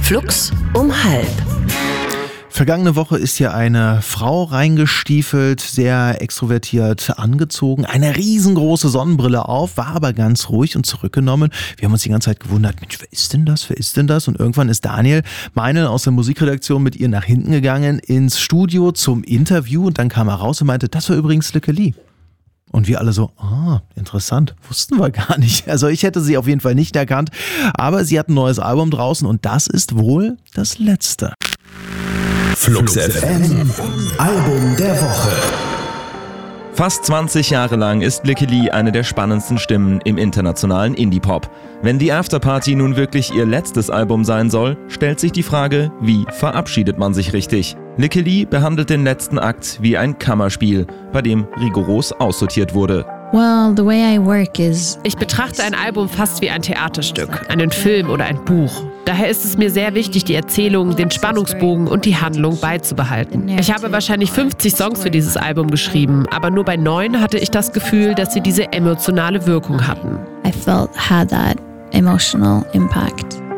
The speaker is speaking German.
Flux um 12:30. Vergangene Woche ist hier eine Frau reingestiefelt, sehr extrovertiert angezogen, eine riesengroße Sonnenbrille auf, war aber ganz ruhig und zurückgenommen. Wir haben uns die ganze Zeit gewundert, Mensch, wer ist denn das? Und irgendwann ist Daniel Meinl aus der Musikredaktion mit ihr nach hinten gegangen ins Studio zum Interview und dann kam er raus und meinte, das war übrigens Lykke Li. Und wir alle so, interessant, wussten wir gar nicht. Also ich hätte sie auf jeden Fall nicht erkannt, aber sie hat ein neues Album draußen und das ist wohl das letzte. Flux FM, Album der Woche. Fast 20 Jahre lang ist Lykke Li eine der spannendsten Stimmen im internationalen Indie-Pop. Wenn die Afterparty nun wirklich ihr letztes Album sein soll, stellt sich die Frage, wie verabschiedet man sich richtig? Lykke Li behandelt den letzten Akt wie ein Kammerspiel, bei dem rigoros aussortiert wurde. Ich betrachte ein Album fast wie ein Theaterstück, einen Film oder ein Buch. Daher ist es mir sehr wichtig, die Erzählung, den Spannungsbogen und die Handlung beizubehalten. Ich habe wahrscheinlich 50 Songs für dieses Album geschrieben, aber nur bei 9 hatte ich das Gefühl, dass sie diese emotionale Wirkung hatten. I felt had that emotional impact.